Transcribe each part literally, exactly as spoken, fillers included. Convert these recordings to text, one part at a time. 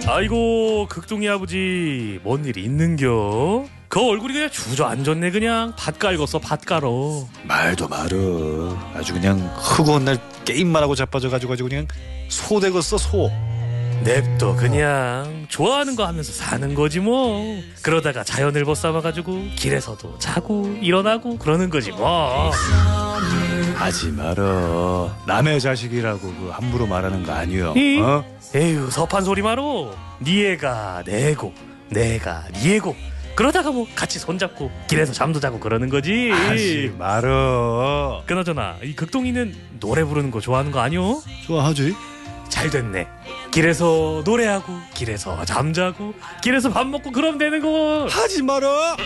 아이고 극동이 아버지 뭔 일 있는겨? 그 얼굴이 그냥 주저앉았네. 그냥 밭 깔궜어 밭 깔어. 말도 말어. 아주 그냥 흐고온 날 게임만 하고 자빠져가지고 가지고 그냥 소 되겠어 소. 냅둬 그냥 좋아하는 거 하면서 사는 거지 뭐. 그러다가 자연을 벗삼아가지고 길에서도 자고 일어나고 그러는 거지 뭐. 하지 말어. 남의 자식이라고 그 함부로 말하는 거 아니여. 이? 어? 에휴 섭한 소리 마로. 니 애가 내고 내가 니 애고 그러다가 뭐 같이 손잡고 길에서 잠도 자고 그러는 거지. 하지 말어. 그나저나 이 극동이는 노래 부르는 거 좋아하는 거 아니오? 좋아하지. 잘 됐네. 길에서 노래하고 길에서 잠자고 길에서 밥 먹고 그러면 되는 거. 하지 말어.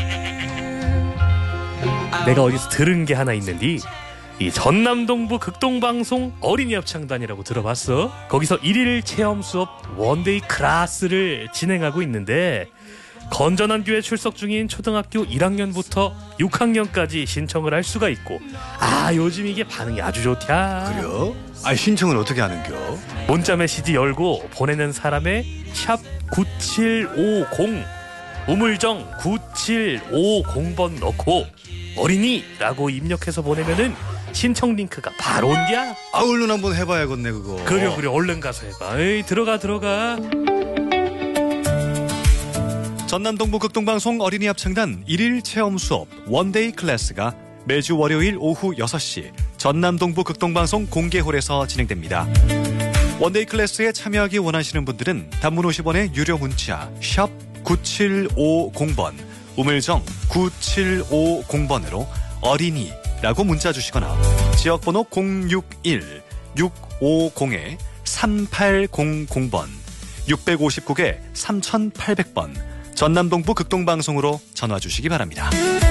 내가 어디서 들은 게 하나 있는데 이 전남동부 극동방송 어린이 합창단이라고 들어봤어? 거기서 일일 체험 수업 원데이 클래스를 진행하고 있는데 건전한 교회 출석 중인 초등학교 일 학년부터 육 학년까지 신청을 할 수가 있고, 아 요즘 이게 반응이 아주 좋다. 그래요? 아 신청은 어떻게 하는겨? 문자 메시지 열고 보내는 사람의 샵 구칠오공 우물정 구칠오공 번 넣고 어린이라고 입력해서 보내면은 신청 링크가 바로 온디야. 아 얼른 한번 해봐야겠네 그거. 그래 그래 얼른 가서 해봐. 에이 들어가 들어가. 전남동부 극동방송 어린이 합창단 일일 체험 수업 원데이 클래스가 매주 월요일 오후 여섯 시 전남동부 극동방송 공개홀에서 진행됩니다. 원데이 클래스에 참여하기 원하시는 분들은 단문 오십 원의 유료 문자 샵 구칠오공 번 우물정 구칠오공 번으로 어린이라고 문자 주시거나 지역번호 공육일 육오공 삼팔공공 번 육오구 개 삼팔공 번 전남동부 극동방송으로 전화 주시기 바랍니다.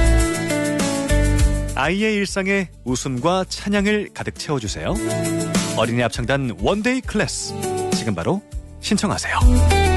아이의 일상에 웃음과 찬양을 가득 채워주세요. 어린이 합창단 원데이 클래스 지금 바로 신청하세요.